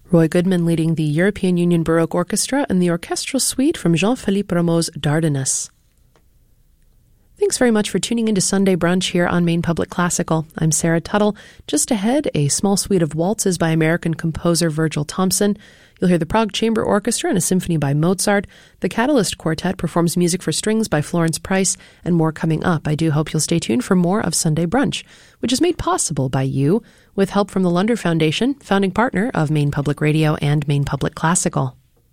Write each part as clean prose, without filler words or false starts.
Roy Goodman leading the European Union Baroque Orchestra and the orchestral suite from Jean-Philippe Rameau's Dardanus. Thanks very much for tuning into Sunday Brunch here on Maine Public Classical. I'm Sarah Tuttle. Just ahead, a small suite of waltzes by American composer Virgil Thomson. You'll hear the Prague Chamber Orchestra and a symphony by Mozart. The Catalyst Quartet performs music for strings by Florence Price, and more coming up. I do hope you'll stay tuned for more of Sunday Brunch, which is made possible by you, with help from the Lunder Foundation, founding partner of Maine Public Radio and Maine Public Classical.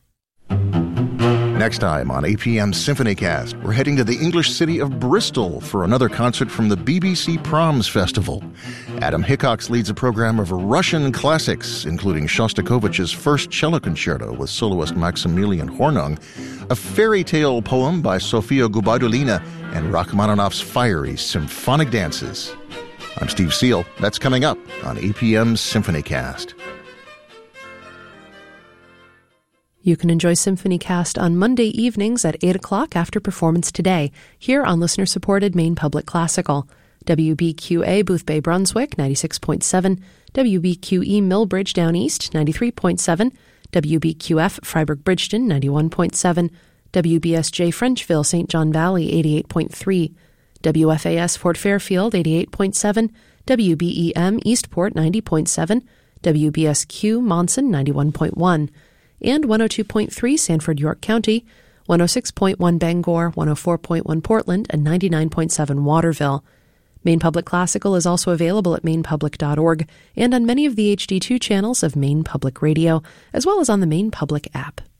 Next time on APM Symphonycast, we're heading to the English city of Bristol for another concert from the BBC Proms Festival. Adam Hickox leads a program of Russian classics, including Shostakovich's First Cello Concerto with soloist Maximilian Hornung, a fairy tale poem by Sofia Gubaidulina, and Rachmaninoff's fiery symphonic dances. I'm Steve Seal. That's coming up on APM Symphonycast. You can enjoy Symphonycast on Monday evenings at 8 o'clock after Performance Today, here on listener-supported Maine Public Classical. WBQA Boothbay Brunswick, 96.7, WBQE Millbridge Down East, 93.7, WBQF Freiburg Bridgeton, 91.7, WBSJ Frenchville St. John Valley, 88.3, WFAS Fort Fairfield, 88.7, WBEM Eastport, 90.7, WBSQ Monson, 91.1, and 102.3 Sanford, York County, 106.1 Bangor, 104.1 Portland, and 99.7 Waterville. Maine Public Classical is also available at mainepublic.org and on many of the HD2 channels of Maine Public Radio, as well as on the Maine Public app.